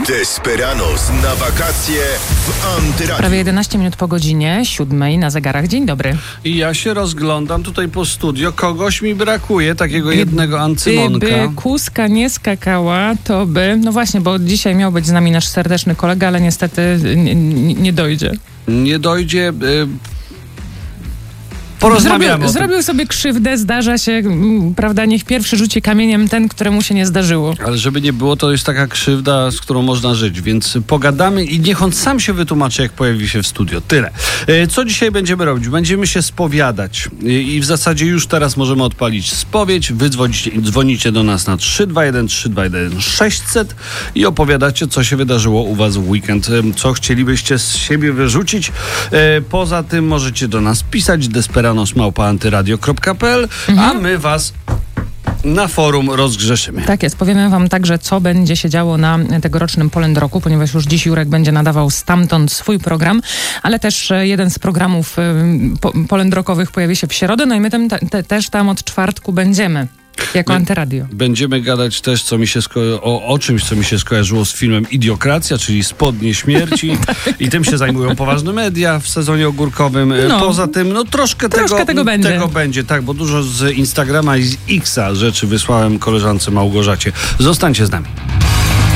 Desperados na wakacje w Antyradiu. Prawie 11 minut po godzinie 7 na zegarach. Dzień dobry. I ja się rozglądam tutaj po studio. Kogoś mi brakuje, takiego jednego ancymonka. Gdyby Kózka nie skakała, to by... No właśnie, bo dzisiaj miał być z nami nasz serdeczny kolega, ale niestety nie dojdzie. Nie dojdzie... Porozmawiamy Zrobił sobie krzywdę, zdarza się, prawda, niech pierwszy rzuci kamieniem ten, któremu się nie zdarzyło. Ale żeby nie było, to jest taka krzywda, z którą można żyć, więc pogadamy i niech on sam się wytłumaczy, jak pojawi się w studio. Tyle. Co dzisiaj będziemy robić? Będziemy się spowiadać i w zasadzie już teraz możemy odpalić spowiedź. Wy dzwonicie do nas na 321 600 i opowiadacie, co się wydarzyło u was w weekend, co chcielibyście z siebie wyrzucić. Poza tym możecie do nas pisać desperanos@antyradio.pl, a my was na forum rozgrzeszymy. Tak jest. Powiemy wam także, co będzie się działo na tegorocznym Polend Roku, ponieważ już dziś Jurek będzie nadawał stamtąd swój program, ale też jeden z programów Polend Rockowych pojawi się w środę, no i my też tam od czwartku będziemy. Jako Antyradio. Będziemy gadać też o czymś, co mi się skojarzyło z filmem Idiokracja, czyli Spodnie Śmierci. I tym się zajmują poważne media w sezonie ogórkowym. Poza tym, troszkę tego będzie. Tak, bo dużo z Instagrama i z Xa rzeczy wysłałem koleżance Małgorzacie. Zostańcie z nami.